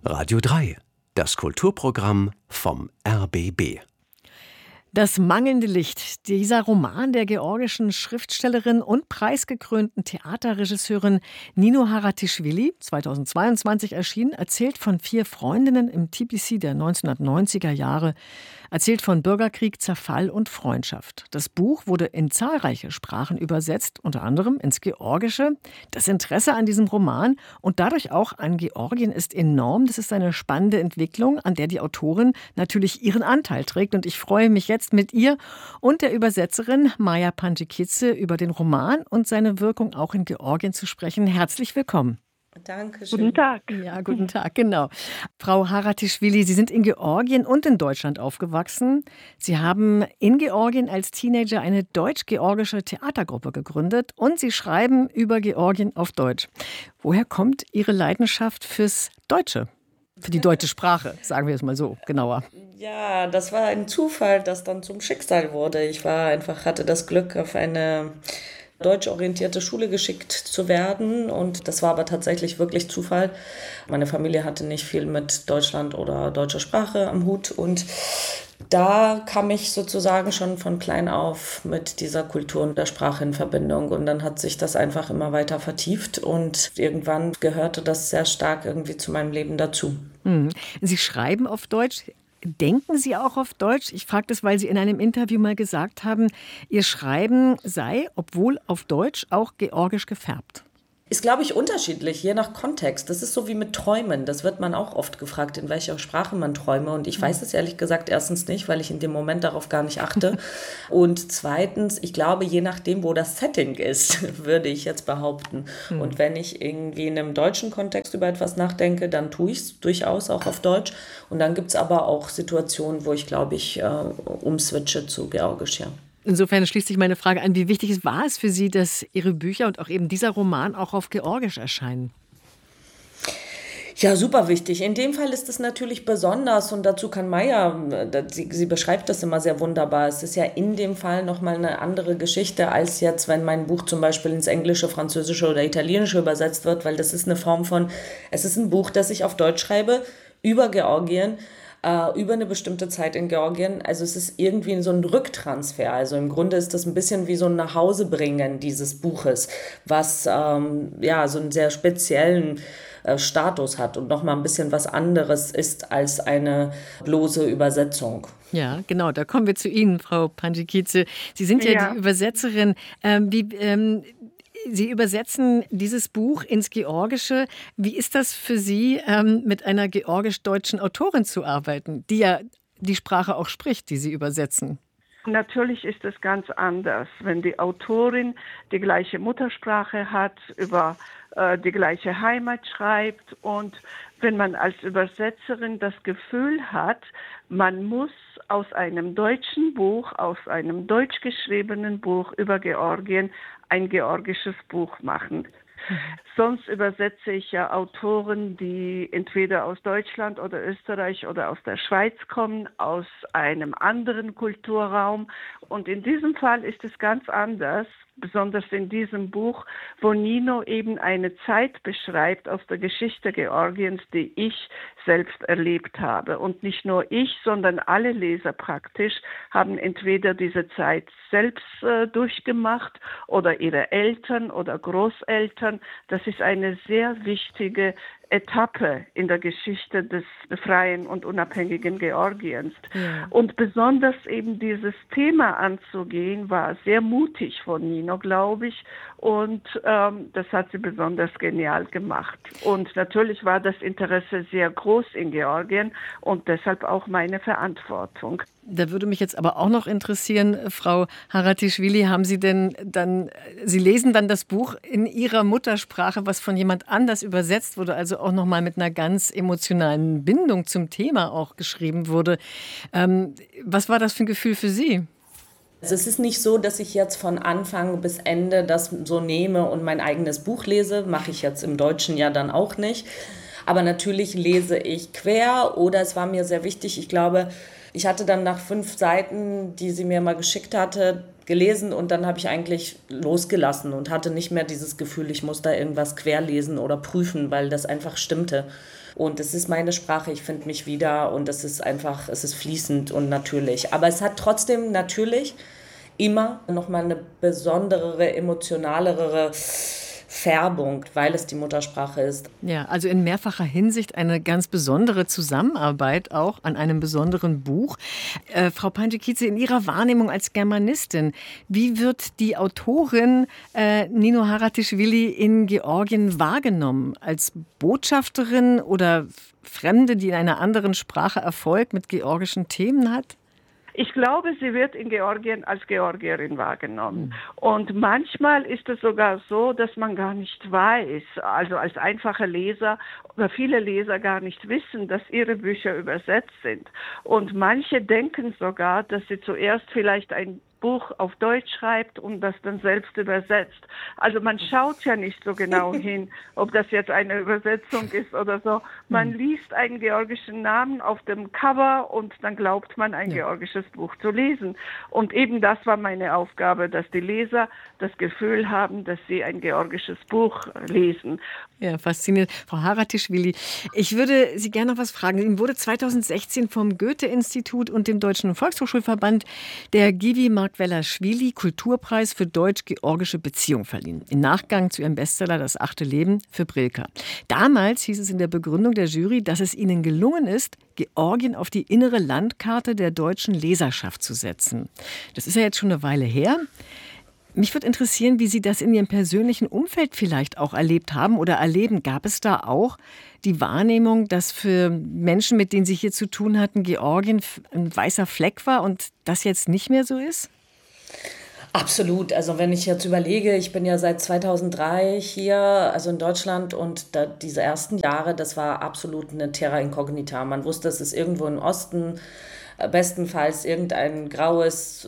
Radio 3, das Kulturprogramm vom RBB. Das mangelnde Licht, dieser Roman der georgischen Schriftstellerin und preisgekrönten Theaterregisseurin Nino Haratischvili, 2022 erschienen, erzählt von 4 Freundinnen im Tbilisi der 1990er Jahre, erzählt von Bürgerkrieg, Zerfall und Freundschaft. Das Buch wurde in zahlreiche Sprachen übersetzt, unter anderem ins Georgische. Das Interesse an diesem Roman und dadurch auch an Georgien ist enorm. Das ist eine spannende Entwicklung, an der die Autorin natürlich ihren Anteil trägt. Und ich freue mich jetzt mit ihr und der Übersetzerin Maja Panjikidze über den Roman und seine Wirkung auch in Georgien zu sprechen. Herzlich willkommen. Dankeschön. Guten Tag. Ja, guten Tag, genau. Frau Haratischvili, Sie sind in Georgien und in Deutschland aufgewachsen. Sie haben in Georgien als Teenager eine deutsch-georgische Theatergruppe gegründet und Sie schreiben über Georgien auf Deutsch. Woher kommt Ihre Leidenschaft fürs Deutsche? Für die deutsche Sprache, sagen wir es mal so genauer. Ja, das war ein Zufall, das dann zum Schicksal wurde. Hatte das Glück, auf eine deutschorientierte Schule geschickt zu werden, und das war aber tatsächlich wirklich Zufall. Meine Familie hatte nicht viel mit Deutschland oder deutscher Sprache am Hut, und da kam ich sozusagen schon von klein auf mit dieser Kultur und der Sprache in Verbindung, und dann hat sich das einfach immer weiter vertieft und irgendwann gehörte das sehr stark irgendwie zu meinem Leben dazu. Sie schreiben auf Deutsch. Denken Sie auch auf Deutsch? Ich frage das, weil Sie in einem Interview mal gesagt haben, Ihr Schreiben sei, obwohl auf Deutsch, auch georgisch gefärbt. Ist, glaube ich, unterschiedlich, je nach Kontext. Das ist so wie mit Träumen. Das wird man auch oft gefragt, in welcher Sprache man träume. Und ich weiß es ehrlich gesagt erstens nicht, weil ich in dem Moment darauf gar nicht achte. Und zweitens, ich glaube, je nachdem, wo das Setting ist, würde ich jetzt behaupten. Und wenn ich irgendwie in einem deutschen Kontext über etwas nachdenke, dann tue ich es durchaus auch auf Deutsch. Und dann gibt es aber auch Situationen, wo ich, glaube ich, umswitche zu Georgisch, ja. Insofern schließt sich meine Frage an, wie wichtig war es für Sie, dass Ihre Bücher und auch eben dieser Roman auch auf Georgisch erscheinen? Ja, super wichtig. In dem Fall ist es natürlich besonders, und dazu kann Maja, sie beschreibt das immer sehr wunderbar. Es ist ja in dem Fall nochmal eine andere Geschichte, als jetzt, wenn mein Buch zum Beispiel ins Englische, Französische oder Italienische übersetzt wird, weil das ist eine Form von, es ist ein Buch, das ich auf Deutsch schreibe, über Georgien, über eine bestimmte Zeit in Georgien. Also es ist irgendwie so ein Rücktransfer. Also im Grunde ist das ein bisschen wie so ein Nachhausebringen dieses Buches, was so einen sehr speziellen Status hat und nochmal ein bisschen was anderes ist als eine bloße Übersetzung. Ja, genau, da kommen wir zu Ihnen, Frau Panjikidze. Sie sind ja die Übersetzerin. Sie übersetzen dieses Buch ins Georgische. Wie ist das für Sie, mit einer georgisch-deutschen Autorin zu arbeiten, die ja die Sprache auch spricht, die Sie übersetzen? Natürlich ist es ganz anders, wenn die Autorin die gleiche Muttersprache hat, über die gleiche Heimat schreibt, und wenn man als Übersetzerin das Gefühl hat, man muss aus einem deutschen Buch, aus einem deutsch geschriebenen Buch über Georgien ein georgisches Buch machen. Sonst übersetze ich ja Autoren, die entweder aus Deutschland oder Österreich oder aus der Schweiz kommen, aus einem anderen Kulturraum. Und in diesem Fall ist es ganz anders, besonders in diesem Buch, wo Nino eben eine Zeit beschreibt aus der Geschichte Georgiens, die ich selbst erlebt habe. Und nicht nur ich, sondern alle Leser praktisch haben entweder diese Zeit selbst durchgemacht oder ihre Eltern oder Großeltern. Das ist eine sehr wichtige Etappe in der Geschichte des freien und unabhängigen Georgiens. Ja. Und besonders eben dieses Thema anzugehen, war sehr mutig von Nino, glaube ich. Und das hat sie besonders genial gemacht. Und natürlich war das Interesse sehr groß in Georgien und deshalb auch meine Verantwortung. Da würde mich jetzt aber auch noch interessieren, Frau Haratischvili, haben Sie denn dann, Sie lesen dann das Buch in Ihrer Muttersprache, was von jemand anders übersetzt wurde, also auch nochmal mit einer ganz emotionalen Bindung zum Thema auch geschrieben wurde. Was war das für ein Gefühl für Sie? Also es ist nicht so, dass ich jetzt von Anfang bis Ende das so nehme und mein eigenes Buch lese. Mache ich jetzt im Deutschen ja dann auch nicht. Aber natürlich lese ich quer, oder es war mir sehr wichtig, ich glaube, ich hatte dann nach 5 Seiten, die sie mir mal geschickt hatte, gelesen und dann habe ich eigentlich losgelassen und hatte nicht mehr dieses Gefühl, ich muss da irgendwas querlesen oder prüfen, weil das einfach stimmte. Und es ist meine Sprache, ich finde mich wieder und es ist fließend und natürlich. Aber es hat trotzdem natürlich immer nochmal eine besondere, emotionalere Färbung, weil es die Muttersprache ist. Ja, also in mehrfacher Hinsicht eine ganz besondere Zusammenarbeit auch an einem besonderen Buch. Frau Pancikice, in Ihrer Wahrnehmung als Germanistin, wie wird die Autorin Nino Haratischvili in Georgien wahrgenommen? Als Botschafterin oder Fremde, die in einer anderen Sprache Erfolg mit georgischen Themen hat? Ich glaube, sie wird in Georgien als Georgierin wahrgenommen. Und manchmal ist es sogar so, dass man gar nicht weiß, also als einfacher Leser oder viele Leser gar nicht wissen, dass ihre Bücher übersetzt sind. Und manche denken sogar, dass sie zuerst vielleicht ein Buch auf Deutsch schreibt und das dann selbst übersetzt. Also man schaut ja nicht so genau hin, ob das jetzt eine Übersetzung ist oder so. Man liest einen georgischen Namen auf dem Cover und dann glaubt man, ein georgisches Buch zu lesen. Und eben das war meine Aufgabe, dass die Leser das Gefühl haben, dass sie ein georgisches Buch lesen. Ja, faszinierend. Frau Haratischvili, ich würde Sie gerne noch was fragen. Ihnen wurde 2016 vom Goethe-Institut und dem Deutschen Volkshochschulverband der Givi Margvelaschvili Kulturpreis für deutsch-georgische Beziehung verliehen. Im Nachgang zu ihrem Bestseller Das 8. Leben für Brilka. Damals hieß es in der Begründung der Jury, dass es ihnen gelungen ist, Georgien auf die innere Landkarte der deutschen Leserschaft zu setzen. Das ist ja jetzt schon eine Weile her. Mich würde interessieren, wie Sie das in Ihrem persönlichen Umfeld vielleicht auch erlebt haben oder erleben. Gab es da auch die Wahrnehmung, dass für Menschen, mit denen Sie hier zu tun hatten, Georgien ein weißer Fleck war und das jetzt nicht mehr so ist? Absolut. Also wenn ich jetzt überlege, ich bin ja seit 2003 hier, also in Deutschland und diese ersten Jahre, das war absolut eine Terra Incognita. Man wusste, es ist irgendwo im Osten, bestenfalls irgendein graues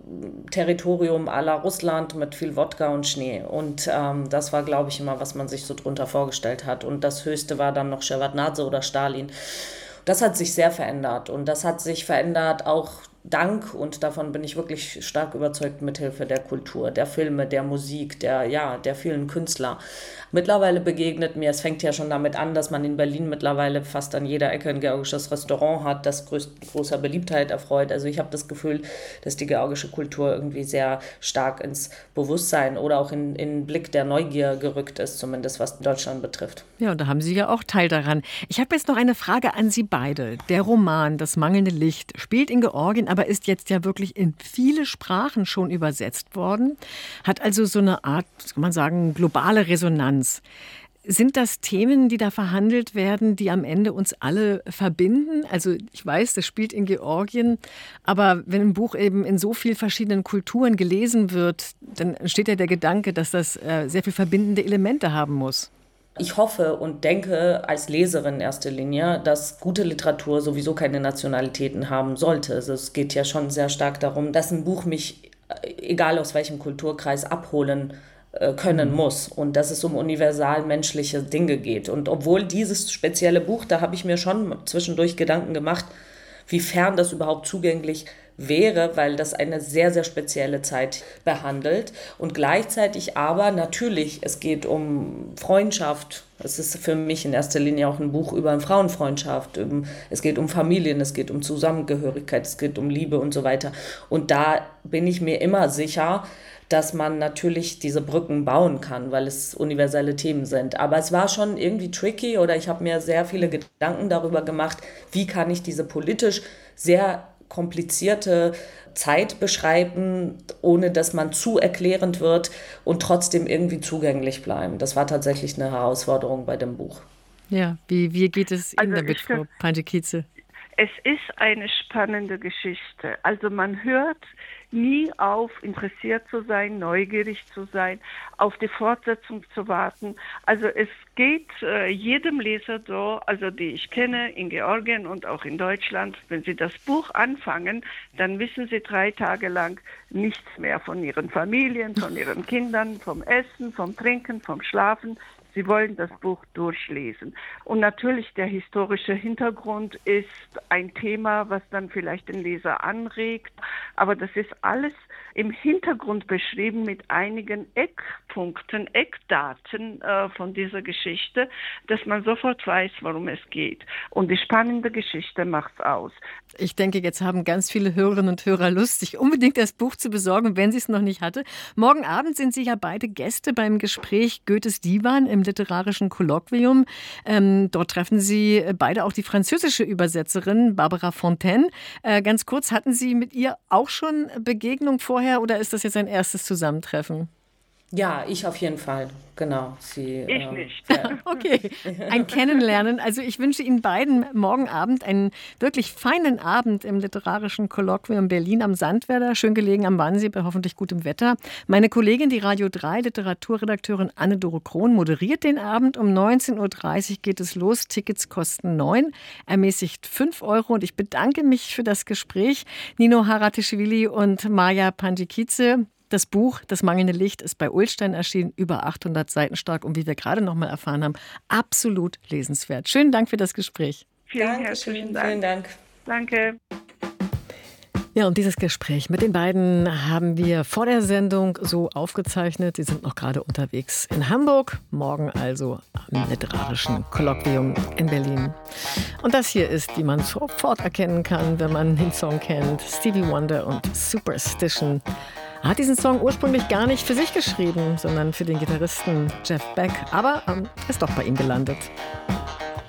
Territorium à la Russland mit viel Wodka und Schnee. Und das war, glaube ich, immer, was man sich so drunter vorgestellt hat. Und das Höchste war dann noch Shevardnadse oder Stalin. Das hat sich sehr verändert. Und das hat sich verändert auch dank, und davon bin ich wirklich stark überzeugt, mithilfe der Kultur, der Filme, der Musik, der vielen Künstler. Mittlerweile begegnet mir, es fängt ja schon damit an, dass man in Berlin mittlerweile fast an jeder Ecke ein georgisches Restaurant hat, das großer Beliebtheit erfreut. Also ich habe das Gefühl, dass die georgische Kultur irgendwie sehr stark ins Bewusstsein oder auch in Blick der Neugier gerückt ist, zumindest was Deutschland betrifft. Ja, und da haben Sie ja auch Teil daran. Ich habe jetzt noch eine Frage an Sie beide. Der Roman Das mangelnde Licht spielt in Georgien, aber ist jetzt ja wirklich in viele Sprachen schon übersetzt worden, hat also so eine Art, kann man sagen, globale Resonanz. Sind das Themen, die da verhandelt werden, die am Ende uns alle verbinden? Also ich weiß, das spielt in Georgien, aber wenn ein Buch eben in so vielen verschiedenen Kulturen gelesen wird, dann entsteht ja der Gedanke, dass das sehr viel verbindende Elemente haben muss. Ich hoffe und denke als Leserin in erster Linie, dass gute Literatur sowieso keine Nationalitäten haben sollte. Also es geht ja schon sehr stark darum, dass ein Buch mich, egal aus welchem Kulturkreis, abholen können muss und dass es um universal menschliche Dinge geht. Und obwohl dieses spezielle Buch, da habe ich mir schon zwischendurch Gedanken gemacht, wie fern das überhaupt zugänglich wäre, weil das eine sehr, sehr spezielle Zeit behandelt. Und gleichzeitig aber natürlich, es geht um Freundschaft. Es ist für mich in erster Linie auch ein Buch über eine Frauenfreundschaft. Es geht um Familien, es geht um Zusammengehörigkeit, es geht um Liebe und so weiter. Und da bin ich mir immer sicher, dass man natürlich diese Brücken bauen kann, weil es universelle Themen sind. Aber es war schon irgendwie tricky oder ich habe mir sehr viele Gedanken darüber gemacht, wie kann ich diese politisch sehr komplizierte Zeit beschreiben, ohne dass man zu erklärend wird und trotzdem irgendwie zugänglich bleiben. Das war tatsächlich eine Herausforderung bei dem Buch. Ja, wie geht es Ihnen damit, Frau Pancikice? Es ist eine spannende Geschichte. Also man hört nie auf, interessiert zu sein, neugierig zu sein, auf die Fortsetzung zu warten. Also es geht jedem Leser so, also die ich kenne in Georgien und auch in Deutschland, wenn sie das Buch anfangen, dann wissen sie 3 Tage lang nichts mehr von ihren Familien, von ihren Kindern, vom Essen, vom Trinken, vom Schlafen. Sie wollen das Buch durchlesen. Und natürlich der historische Hintergrund ist ein Thema, was dann vielleicht den Leser anregt. Aber das ist alles im Hintergrund beschrieben mit einigen Eckpunkten, Eckdaten von dieser Geschichte, dass man sofort weiß, worum es geht. Und die spannende Geschichte macht's aus. Ich denke, jetzt haben ganz viele Hörerinnen und Hörer Lust, sich unbedingt das Buch zu besorgen, wenn sie es noch nicht hatte. Morgen Abend sind Sie ja beide Gäste beim Gespräch Goethes Divan im literarischen Kolloquium. Dort treffen Sie beide auch die französische Übersetzerin Barbara Fontaine. Ganz kurz, hatten Sie mit ihr auch schon Begegnung vorher oder ist das jetzt ein erstes Zusammentreffen? Ja, ich auf jeden Fall, genau. Ich nicht. Ja. Okay, ein Kennenlernen. Also ich wünsche Ihnen beiden morgen Abend einen wirklich feinen Abend im literarischen Kolloquium Berlin am Sandwerder, schön gelegen am Wannsee bei hoffentlich gutem Wetter. Meine Kollegin, die Radio 3 Literaturredakteurin Anne-Dore Krohn, moderiert den Abend. Um 19.30 Uhr geht es los. Tickets kosten 9, ermäßigt 5 Euro. Und ich bedanke mich für das Gespräch. Nino Haratischvili und Maja Panjikice. Das Buch Das mangelnde Licht ist bei Ullstein erschienen, über 800 Seiten stark und wie wir gerade noch mal erfahren haben, absolut lesenswert. Schönen Dank für das Gespräch. Vielen herzlichen Dank. Vielen Dank. Danke. Ja, und dieses Gespräch mit den beiden haben wir vor der Sendung so aufgezeichnet. Sie sind noch gerade unterwegs in Hamburg, morgen also am literarischen Kolloquium in Berlin. Und das hier ist, wie man sofort erkennen kann, wenn man den Song kennt, Stevie Wonder und Superstition. Er hat diesen Song ursprünglich gar nicht für sich geschrieben, sondern für den Gitarristen Jeff Beck, aber ist doch bei ihm gelandet.